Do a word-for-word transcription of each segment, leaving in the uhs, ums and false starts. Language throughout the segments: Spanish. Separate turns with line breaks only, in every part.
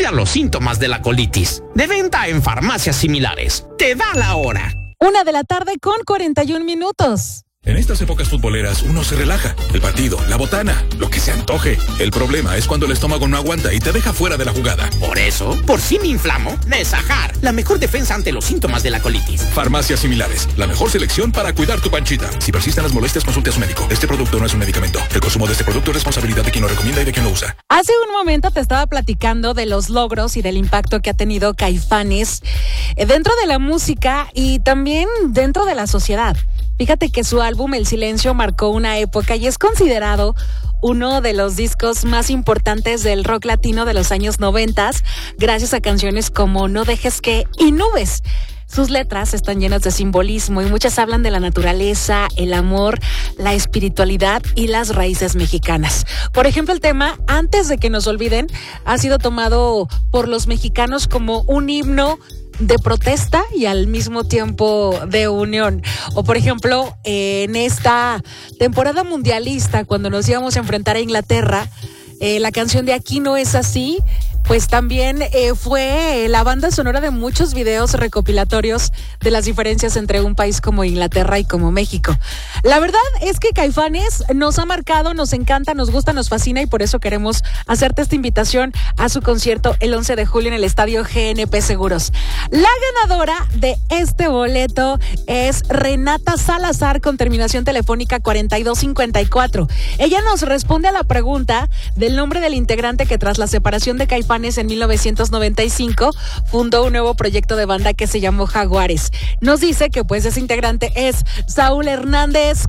Alivia los síntomas de la colitis. De venta en farmacias similares. Te da la hora.
Una de la tarde con cuarenta y un minutos.
En estas épocas futboleras uno se relaja. El partido, la botana, lo que se antoje. El problema es cuando el estómago no aguanta y te deja fuera de la jugada.
Por eso, por si me inflamo, Nesajar, la mejor defensa ante los síntomas de la colitis.
Farmacias similares, la mejor selección para cuidar tu panchita. Si persisten las molestias, consulte a su médico. Este producto no es un medicamento. El consumo de este producto es responsabilidad de quien lo recomienda y de quien lo usa.
Hace un momento te estaba platicando de los logros y del impacto que ha tenido Caifanes dentro de la música y también dentro de la sociedad. Fíjate que su álbum El Silencio marcó una época y es considerado uno de los discos más importantes del rock latino de los años noventas, gracias a canciones como No Dejes Que y Nubes. Sus letras están llenas de simbolismo y muchas hablan de la naturaleza, el amor, la espiritualidad y las raíces mexicanas. Por ejemplo, el tema Antes de que nos olviden ha sido tomado por los mexicanos como un himno de protesta y al mismo tiempo de unión. O por ejemplo, en esta temporada mundialista, cuando nos íbamos a enfrentar a Inglaterra, eh, la canción de Aquí no es así, pues también eh, fue la banda sonora de muchos videos recopilatorios de las diferencias entre un país como Inglaterra y como México. La verdad es que Caifanes nos ha marcado, nos encanta, nos gusta, nos fascina y por eso queremos hacerte esta invitación a su concierto el once de julio en el estadio G N P Seguros. La ganadora de este boleto es Renata Salazar con terminación telefónica cuarenta y dos cincuenta y cuatro. Ella nos responde a la pregunta del nombre del integrante que tras la separación de Caifanes en mil novecientos noventa y cinco fundó un nuevo proyecto de banda que se llamó Jaguares. Nos dice que pues ese integrante es Saúl Hernández.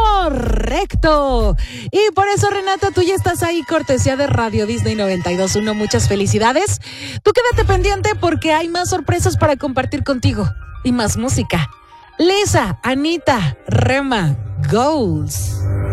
¡Correcto! Y por eso, Renata, tú ya estás ahí, cortesía de Radio Disney noventa y dos punto uno. Muchas felicidades. Tú quédate pendiente porque hay más sorpresas para compartir contigo y más música. Lisa, Anita, Rema, Goals.